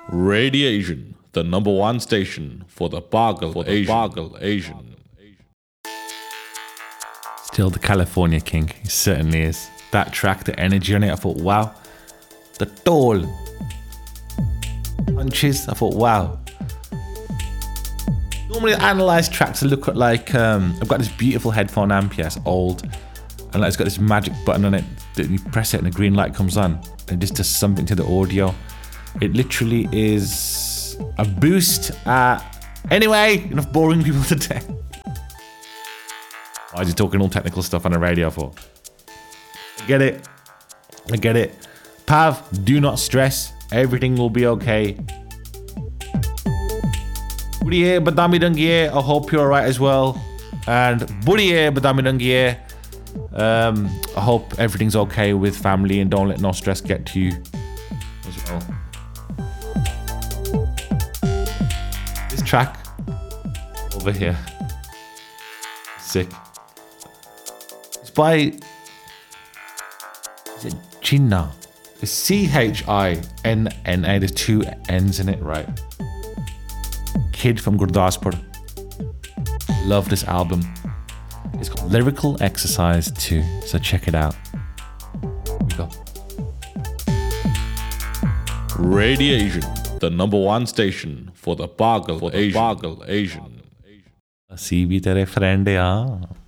Radiation, the number one station for the Bargal Asian. Still the California king, he certainly is. That track, the energy on it, I thought, wow. The tall punches, I thought, wow. Normally I analyse tracks and look at like, I've got this beautiful headphone amp, yes, old. And like, it's got this magic button on it that you press it and a green light comes on. And it just does something to the audio. It literally is a boost. Anyway, enough boring people today. Why is he talking all technical stuff on the radio for? I get it. Pav, do not stress. Everything will be okay. Budiye Badami Dungiye, I hope you're alright as well. And Budiye Badami Dungiye, I hope everything's okay with family and don't let no stress get to you as well. This track over here, sick. It's by, is it Chinna? It's Chinna. There's two N's in it, right? Kid from Gurdaspur. Love this album. It's called Lyrical Exercise 2, so check it out. Here we go. Radiation, the number one station for the Bargal Asian. See, be tere friend, yeah.